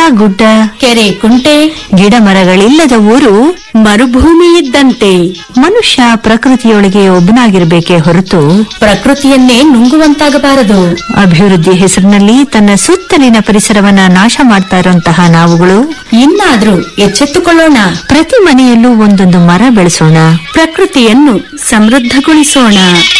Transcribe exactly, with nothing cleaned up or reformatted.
ಗುಡ್ಡ, ಕೆರೆ ಕುಂಟೆ, ಗಿಡ ಮರಗಳಿಲ್ಲದ ಊರು ಮರುಭೂಮಿ ಇದ್ದಂತೆ. ಮನುಷ್ಯ ಪ್ರಕೃತಿಯೊಳಗೆ ಒಬ್ಬನಾಗಿರ್ಬೇಕೇ ಹೊರತು ಪ್ರಕೃತಿಯನ್ನೇ ನುಂಗುವಂತಾಗಬಾರದು. ಅಭಿವೃದ್ಧಿ ಹೆಸರಿನಲ್ಲಿ ತನ್ನ ಸುತ್ತಲಿನ ಪರಿಸರವನ್ನ ನಾಶ ಮಾಡ್ತಾ ಇರುವಂತಹ ನಾವುಗಳು ಇನ್ನಾದ್ರೂ ಎಚ್ಚೆತ್ತುಕೊಳ್ಳೋಣ. ಪ್ರತಿ ಮನೆಯಲ್ಲೂ ಒಂದೊಂದು ಮರ ಬೆಳೆಸೋಣ, ಪ್ರಕೃತಿಯನ್ನು ಸಮೃದ್ಧಗೊಳಿಸೋಣ.